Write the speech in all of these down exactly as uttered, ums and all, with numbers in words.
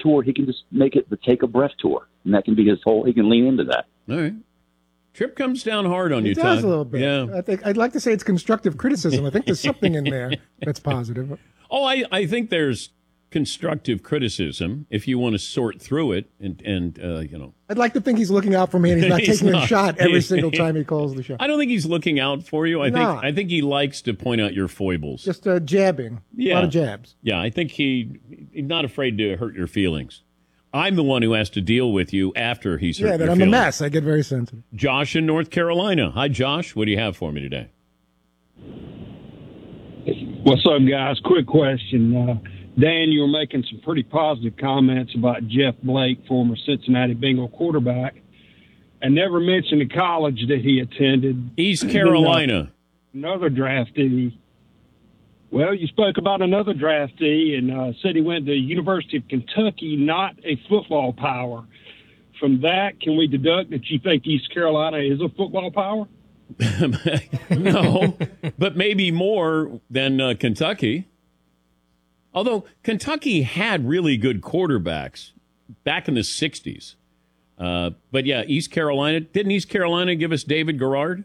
tour, he can just make it the Take a Breath tour, and that can be his whole. He can lean into that. All right. Trip comes down hard on He you, does Todd. a little bit. Yeah. I think I'd like to say it's constructive criticism. I think there's something in there that's positive. Oh, I, I think there's constructive criticism if you want to sort through it and, and uh, you know. I'd like to think he's looking out for me and he's not He's taking not. a shot every He's- single time he calls the shot. I don't think he's looking out for you. I No. think I think he likes to point out your foibles. Just uh, jabbing. Yeah. A lot of jabs. Yeah, I think he he's not afraid to hurt your feelings. I'm the one who has to deal with you after he's hurt Yeah, that your I'm feelings. a mess. I get very sensitive. Josh in North Carolina. Hi, Josh. What do you have for me today? What's up, guys? Quick question. Uh, Dan, you were making some pretty positive comments about Jeff Blake, former Cincinnati Bengal quarterback, and never mentioned the college that he attended. East Carolina. Another draftee. Well, you spoke about another draftee and uh, said he went to the University of Kentucky, not a football power. From that, can we deduct that you think East Carolina is a football power? No, but maybe more than uh, Kentucky. Although Kentucky had really good quarterbacks back in the sixties. Uh, but yeah, East Carolina. Didn't East Carolina give us David Garrard?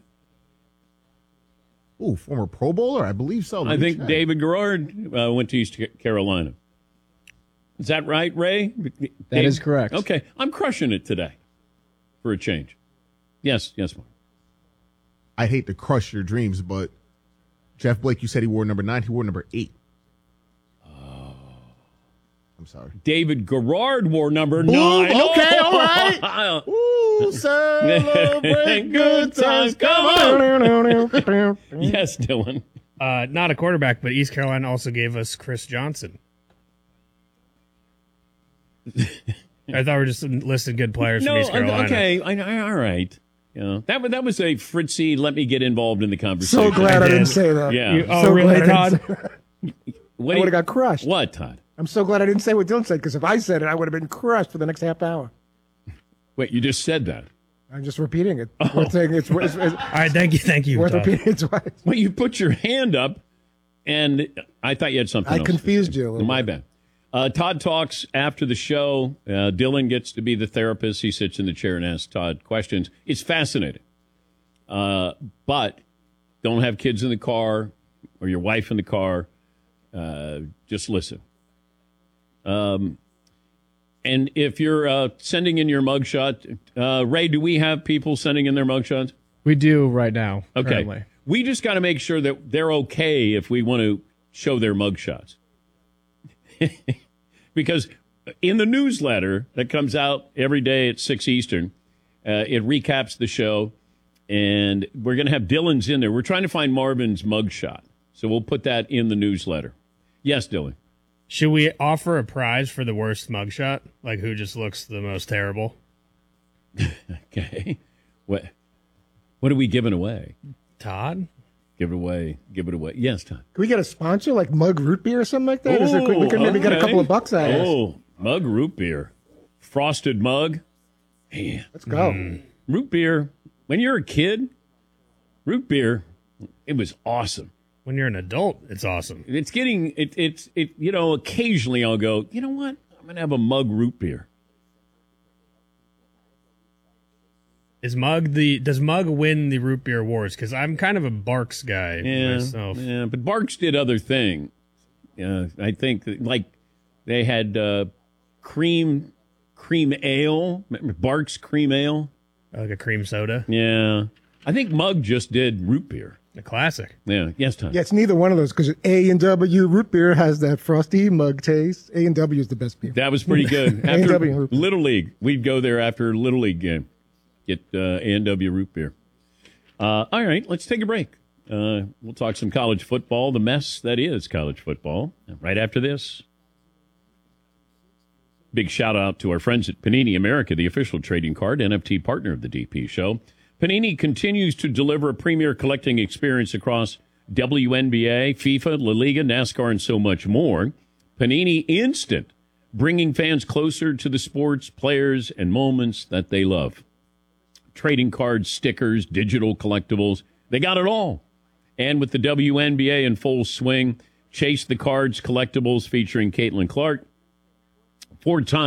Ooh, former Pro Bowler? I believe so. Let I me think check. David Garrard uh, went to East Carolina. Is that right, Ray? That Dave? is correct. Okay, I'm crushing it today for a change. Yes, yes, Mark. I hate to crush your dreams, but Jeff Blake, you said he wore number nine. He wore number eight. Oh. I'm sorry. David Garrard wore number Ooh, nine. okay, Oh! all right. Ooh, celebrate good times. Come on. Yes, Dylan. Uh, not a quarterback, but East Carolina also gave us Chris Johnson. I thought we were just listing good players No, from East Carolina. okay, I, I, all right. You know, that was that was a Fritzy. Let me get involved in the conversation. So glad I, I didn't did. say that. Yeah. You- oh, So really, glad I didn't Todd? say- What I do you- would have got crushed. What, Todd? I'm so glad I didn't say what Dylan said, because if I said it, I would have been crushed for the next half hour. Wait, you just said that. I'm just repeating it. We're saying it's, it's, it's All right, thank you, thank you. worth Todd. repeating it twice. Well, you put your hand up, and I thought you had something I else to confused say. you a little My bit. bad. Uh, Todd talks after the show. Uh, Dylan gets to be the therapist. He sits in the chair and asks Todd questions. It's fascinating. Uh, but don't have kids in the car or your wife in the car. Uh, just listen. Um, and if you're uh, sending in your mugshot, uh, Ray, do we have people sending in their mugshots? We do right now. Okay. Currently. We just got to make sure that they're okay if we want to show their mugshots. Because in the newsletter that comes out every day at six Eastern, uh, it recaps the show, and we're going to have Dylan's in there. We're trying to find Marvin's mugshot, so we'll put that in the newsletter. Yes, Dylan. Should we offer a prize for the worst mugshot? Like who just looks the most terrible? Okay. What, what are we giving away? Todd? Give it away. Give it away. Yes, Todd. Can we get a sponsor like Mug Root Beer or something like that? Is there, we could maybe get a couple of bucks out of this. Oh, mug root beer. Frosted mug. Man. Let's go. Mm. Root beer. When you're a kid, root beer, it was awesome. When you're an adult, it's awesome. It's getting, it, it's, it. you know, occasionally I'll go, you know what? I'm going to have a mug root beer. Is Mug the does Mug win the root beer awards? Because I'm kind of a Barks guy Yeah, myself. yeah, but Barks did other things. Yeah, I think that, like they had uh, cream cream ale, remember Barks cream ale. Like a cream soda, Yeah, I think Mug just did root beer. a classic. Yeah, yes, Tom. Yeah, it's neither one of those because A and W Root Beer has that frosty mug taste. A and W is the best beer. That was pretty good. A and After W root beer. Little League, we'd go there after Little League game, get uh, A and W root beer. Uh, all right, let's take a break. Uh, we'll talk some college football, the mess that is college football, right after this. Big shout out to our friends at Panini America, the official trading card N F T partner of the D P show. Panini continues to deliver a premier collecting experience across W N B A, FIFA, La Liga, NASCAR, and so much more. Panini Instant, bringing fans closer to the sports, players, and moments that they love. Trading cards, stickers, digital collectibles, they got it all. And with the W N B A in full swing, chase the cards collectibles featuring Caitlin Clark, four-time